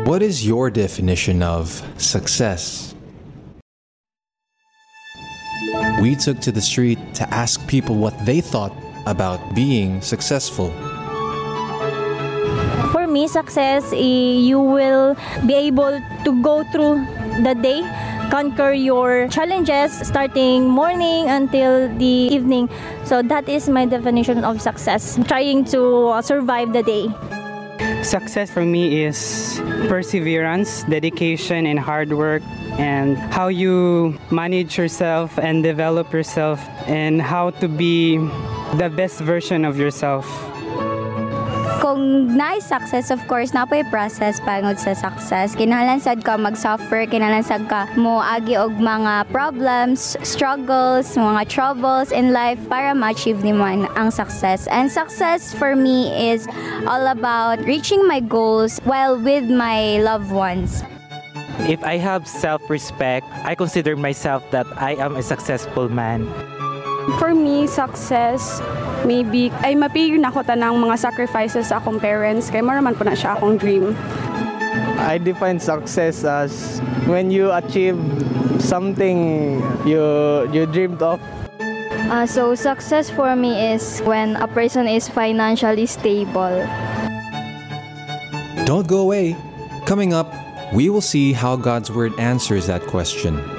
What is your definition of success? We took to the street to ask people what they thought about being successful. For me, success, you will be able to go through the day, conquer your challenges starting morning until the evening. So that is my definition of success, trying to survive the day. Success for me is perseverance, dedication, and hard work, and how you manage yourself and develop yourself, and how to be the best version of yourself. Kung success, of course, napoy process pangod sa success. Kinahanglan sad ka mag-suffer, kinahanglan sad ka mo agi og mga problems, struggles, mga troubles in life para ma-achieve naman ang success. And success for me is all about reaching my goals while with my loved ones. If I have self-respect, I consider myself that I am a successful man. For me, success, maybe, ay mapigil na ko tanang mga sacrifices sa akong parents, kaya maraman po na siya akong dream. I define success as when you achieve something you dreamed of. So success for me is when a person is financially stable. Don't go away. Coming up, we will see how God's Word answers that question.